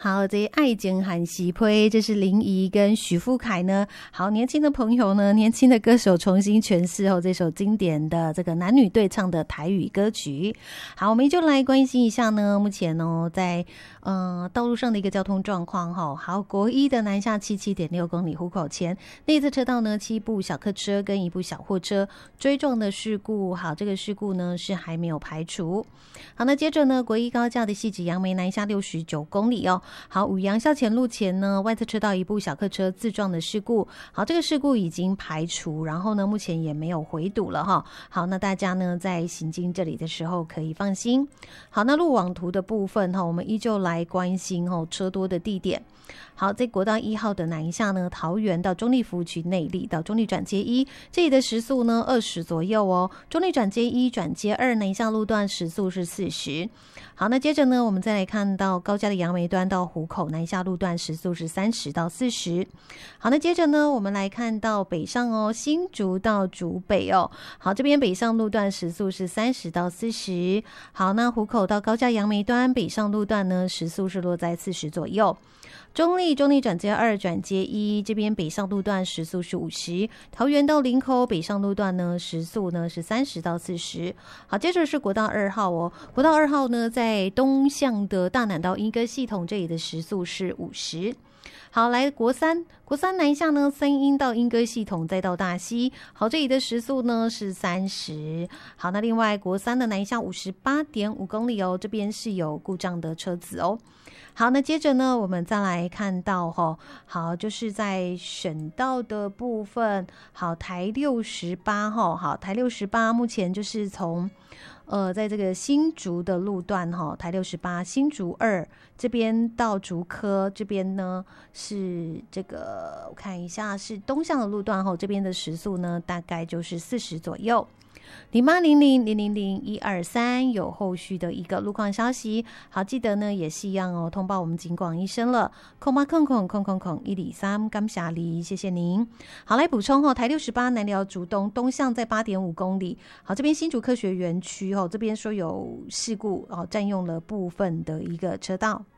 好，这爱情和喜配，这是林怡跟许富凯呢。好，年轻的朋友呢，年轻的歌手重新诠释后这首经典的这个男女对唱的台语歌曲。好，我们就来关心一下呢，目前呢在道路上的一个交通状况哈。好，国一的南下77.6公里湖口前内侧车道呢，7部小客车跟1部小货车追撞的事故。好，这个事故呢是还没有排除。好，那接着呢，国一高架的汐止杨梅南下69公里哦。好，五杨校前路前呢，外侧车道1部小客车自撞的事故。好，这个事故已经排除，然后呢，目前也没有回堵了哈。好，那大家呢在行经这里的时候可以放心。好，那路网图的部分哈，我们依旧来关心车多的地点。好，在国道1号的南下呢，桃园到中坜服务区内坜到中坜转接1，这里的时速呢20左右哦。中坜转接1转接2南下路段时速是40。好，那接着呢，我们再来看到高架的杨梅端到湖口南下路段时速是30到40。好，那接着呢，我们来看到北上哦，新竹到竹北哦。好，这边北上路段时速是30到40。好，那湖口到高架杨梅端北上路段呢，时速是落在40左右。中坜转接2转接1，这边北上路段时速是50。桃园到林口北上路段呢，时速呢是30到40。好，接着是国道2号哦，国道2号呢在东向的大湳到莺歌系统，这里的时速是50。好，来国三南下呢，三鶯到莺歌系统，再到大溪。好，这里的时速呢是30。好，那另外国三的南下58.5公里哦，这边是有故障的车子哦。好，那接着呢，我们再来看到好，就是在省道的部分，好，台68好，台68目前就是从在这个新竹的路段台68新竹2这边到竹科这边呢，是这个我看一下是东向的路段这边的时速呢大概就是40左右。0800000123有后续的一个路况消息。好，记得呢也是一样哦，通报我们警广医生了，0800000123，感谢你，谢谢您。好，来补充台68南寮竹东向在8.5公里。好，这边新竹科学园区这边说有事故占用了部分的一个车道。